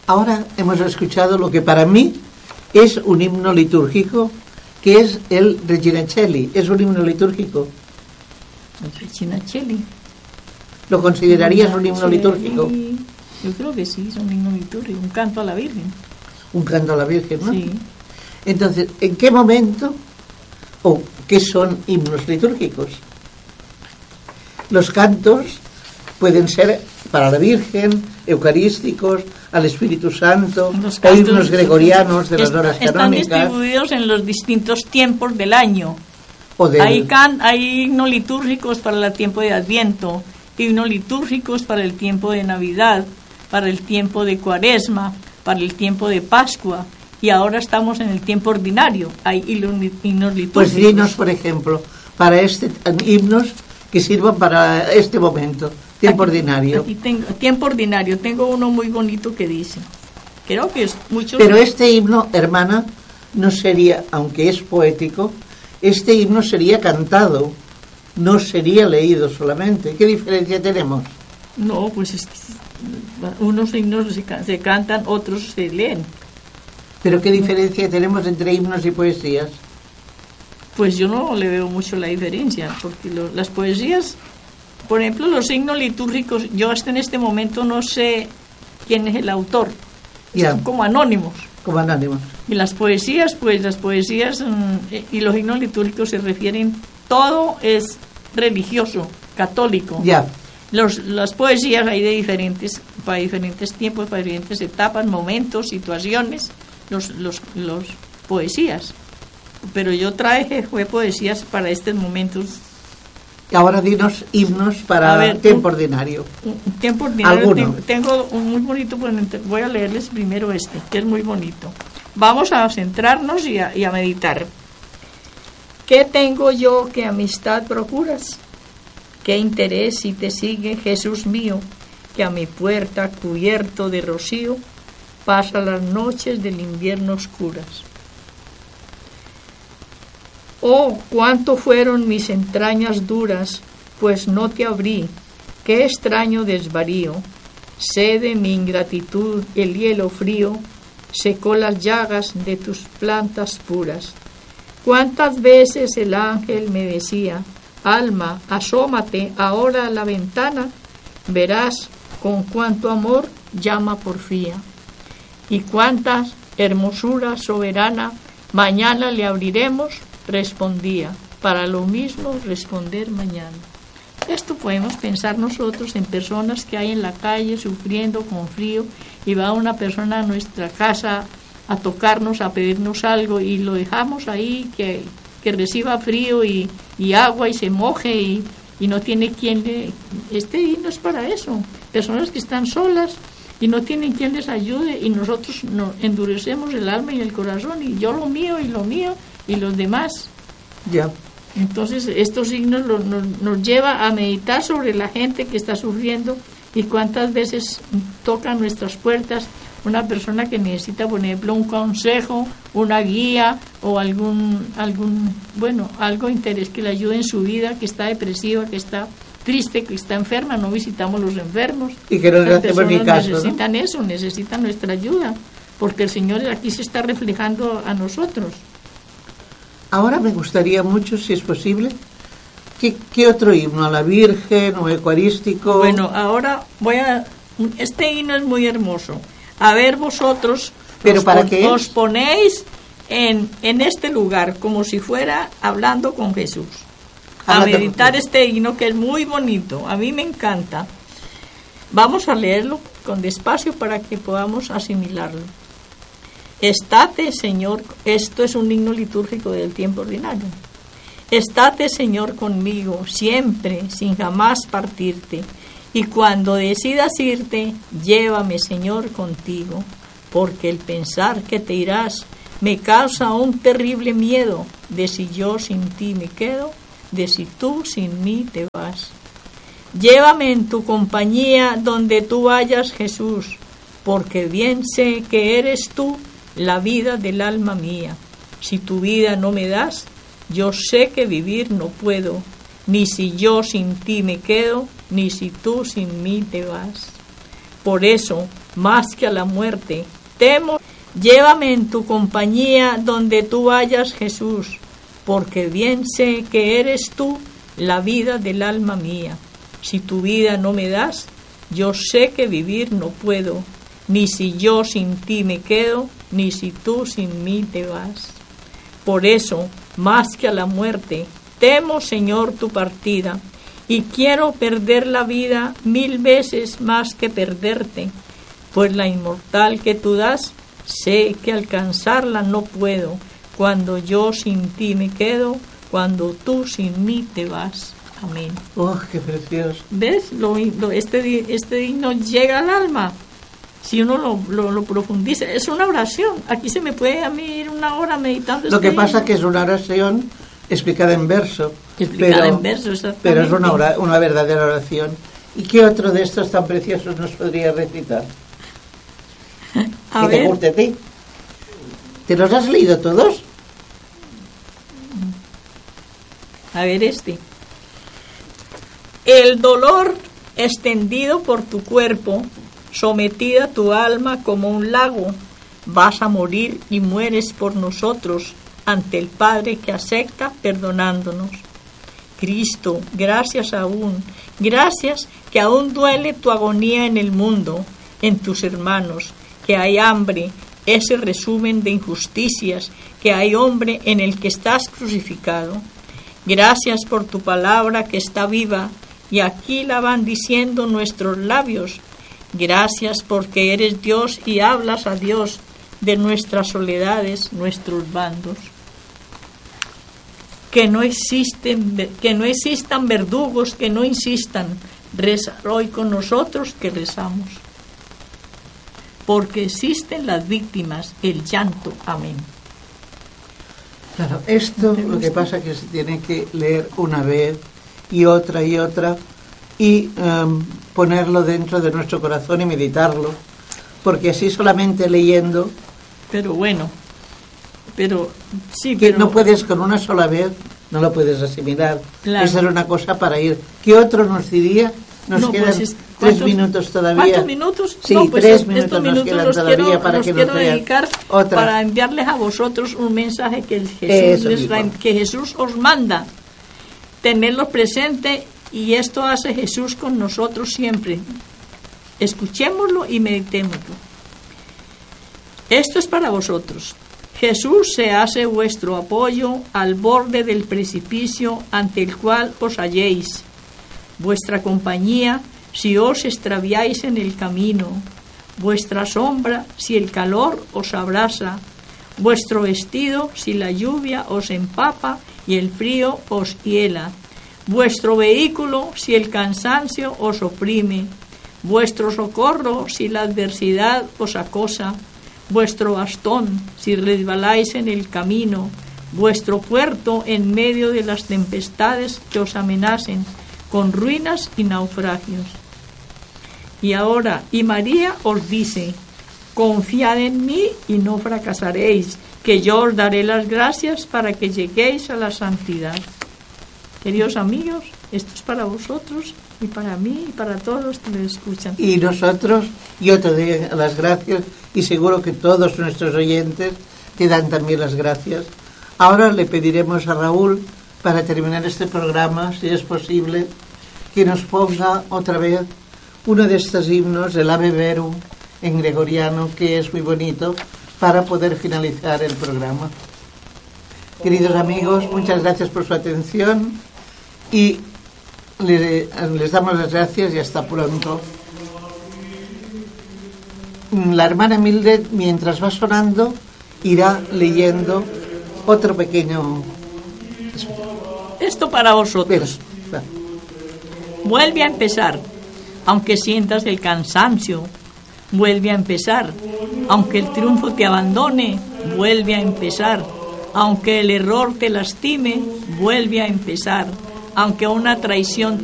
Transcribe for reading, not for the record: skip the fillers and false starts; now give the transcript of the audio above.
Ahora hemos escuchado lo que para mí es un himno litúrgico, que es el Regina Coeli. ¿Es un himno litúrgico? El Regina Coeli. ¿Lo considerarías un himno litúrgico? Yo creo que sí, es un himno litúrgico, un canto a la Virgen. Un canto a la Virgen, ¿no? Sí. Entonces, ¿en qué momento o qué son himnos litúrgicos? Los cantos pueden ser para la Virgen, eucarísticos, al Espíritu Santo, o himnos gregorianos de las horas canónicas. Están distribuidos en los distintos tiempos del año. Hay himnos litúrgicos para el tiempo de Adviento, himnos litúrgicos para el tiempo de Navidad, para el tiempo de Cuaresma, para el tiempo de Pascua, y ahora estamos en el tiempo ordinario. Hay himnos litúrgicos. Pues dinos, por ejemplo, para himnos que sirvan para este momento, tiempo ordinario. Aquí tengo tiempo ordinario, tengo uno muy bonito que dice, creo que es mucho. Pero este himno, hermana, no sería, aunque es poético, este himno sería cantado, no sería leído solamente. ¿Qué diferencia tenemos? No, pues es que unos himnos se cantan, otros se leen. ¿Pero qué diferencia tenemos entre himnos y poesías? Pues yo no le veo mucho la diferencia, porque las poesías, por ejemplo, los himnos litúrgicos, yo hasta en este momento no sé quién es el autor, son como anónimos. Como anónimos. Y las poesías, pues las poesías y los himnos litúrgicos se refieren, todo es religioso, católico. Ya. Las poesías hay de para diferentes tiempos, para diferentes etapas, momentos, situaciones, los poesías. Pero yo fue poesías para estos momentos. Ahora dinos himnos para tiempo ordinario. Tiempo ordinario. Tengo un muy bonito, voy a leerles primero que es muy bonito. Vamos a centrarnos y a meditar. ¿Qué tengo yo que amistad procuras? ¿Qué interés si te sigue, Jesús mío, que a mi puerta cubierto de rocío pasa las noches del invierno oscuras? Oh, cuánto fueron mis entrañas duras, pues no te abrí. Qué extraño desvarío. Sé de mi ingratitud el hielo frío, secó las llagas de tus plantas puras. Cuántas veces el ángel me decía, alma, asómate ahora a la ventana, verás con cuánto amor llama porfía. Y cuántas hermosura soberana, mañana le abriremos, respondía, para lo mismo responder mañana. Esto podemos pensar nosotros en personas que hay en la calle sufriendo con frío y va una persona a nuestra casa a tocarnos, a pedirnos algo y lo dejamos ahí, que reciba frío y agua y se moje y no tiene quien este himno es para eso. Personas que están solas y no tienen quien les ayude y nosotros nos endurecemos el alma y el corazón y yo lo mío y los demás. Ya. Entonces estos signos nos lleva a meditar sobre la gente que está sufriendo y cuántas veces toca nuestras puertas una persona que necesita, por ejemplo, un consejo, una guía o algo interés que le ayude en su vida, que está depresiva, que está triste, que está enferma. No visitamos los enfermos y que no les hacemos ni caso, necesitan, ¿no? Eso, necesitan nuestra ayuda, porque el Señor aquí se está reflejando a nosotros. Ahora me gustaría mucho, si es posible, ¿qué otro himno? ¿A la Virgen o eucarístico? Bueno, ahora este himno es muy hermoso. A ver vosotros, ¿pero para qué os ponéis en este lugar como si fuera hablando con Jesús. A meditar este himno que es muy bonito, a mí me encanta. Vamos a leerlo con despacio para que podamos asimilarlo. Estate, Señor, esto es un himno litúrgico del tiempo ordinario. Estate, Señor, conmigo, siempre, sin jamás partirte. Y cuando decidas irte, llévame, Señor, contigo. Porque el pensar que te irás me causa un terrible miedo de si yo sin ti me quedo, de si tú sin mí te vas. Llévame en tu compañía donde tú vayas, Jesús, porque bien sé que eres tú la vida del alma mía. Si tu vida no me das, yo sé que vivir no puedo, ni si yo sin ti me quedo, ni si tú sin mí te vas. Por eso, más que a la muerte. Temo, llévame en tu compañía donde tú vayas, Jesús, porque bien sé que eres tú la vida del alma mía. Si tu vida no me das, yo sé que vivir no puedo, ni si yo sin ti me quedo, ni si tú sin mí te vas. Por eso, más que a la muerte, temo, Señor, tu partida, y quiero perder la vida 1000 veces más que perderte, pues la inmortal que tú das, sé que alcanzarla no puedo, cuando yo sin ti me quedo, cuando tú sin mí te vas. Amén. ¡Oh, qué precioso! ¿Ves? Este himno llega al alma. Si uno lo profundiza, es una oración. Aquí se me puede a mí ir una hora meditando. Lo que pasa es que es una oración explicada en verso. Explicada en verso, exactamente. Pero es una verdadera oración. ¿Y qué otro de estos tan preciosos nos podría recitar? A ver. ¿Te guste a ti? ¿Te los has leído todos? A ver El dolor extendido por tu cuerpo, sometida tu alma como un lago, vas a morir y mueres por nosotros ante el Padre que acepta perdonándonos. Cristo, gracias que aún duele tu agonía en el mundo, en tus hermanos, que hay hambre, ese resumen de injusticias, que hay hombre en el que estás crucificado. Gracias por tu palabra que está viva, y aquí la van diciendo nuestros labios. Gracias porque eres Dios y hablas a Dios de nuestras soledades, nuestros bandos. Que no existan verdugos, que no insistan. Rezar hoy con nosotros que rezamos. Porque existen las víctimas, el llanto. Amén. Claro, esto lo que pasa es que se tiene que leer una vez y otra y ponerlo dentro de nuestro corazón y meditarlo, porque así solamente leyendo. Pero bueno, sí, que no puedes con una sola vez, no lo puedes asimilar. Claro. Esa era una cosa para ir. ¿Qué otro nos diría? Nos quedan 3 minutos todavía. ¿Cuántos minutos? Sí, no, pues 3 minutos nos quedan los todavía quiero, para que nos dedicar otra. Para enviarles a vosotros un mensaje que Jesús os manda. Tenerlo presente, y esto hace Jesús con nosotros siempre. Escuchémoslo y meditémoslo. Esto es para vosotros. Jesús se hace vuestro apoyo al borde del precipicio ante el cual os halléis, vuestra compañía si os extraviáis en el camino, vuestra sombra si el calor os abrasa, vuestro vestido si la lluvia os empapa y el frío os hiela, vuestro vehículo si el cansancio os oprime, vuestro socorro si la adversidad os acosa, vuestro bastón si resbaláis en el camino, vuestro puerto en medio de las tempestades que os amenacen con ruinas y naufragios. Y ahora, y María os dice: confiad en mí y no fracasaréis, que yo os daré las gracias para que lleguéis a la santidad. Queridos amigos, esto es para vosotros y para mí y para todos los que me escuchan. Y nosotros, yo te doy las gracias, y seguro que todos nuestros oyentes te dan también las gracias. Ahora le pediremos a Raúl, para terminar este programa, si es posible, que nos ponga otra vez uno de estos himnos, el Ave Verum, en gregoriano, que es muy bonito, para poder finalizar el programa. Queridos amigos, muchas gracias por su atención y les damos las gracias y hasta pronto. La hermana Mildred, mientras va sonando, irá leyendo otro pequeño... Esto para vosotros. Vuelve a empezar, aunque sientas el cansancio. Vuelve a empezar, aunque el triunfo te abandone. Vuelve a empezar, aunque el error te lastime. Vuelve a empezar, aunque una traición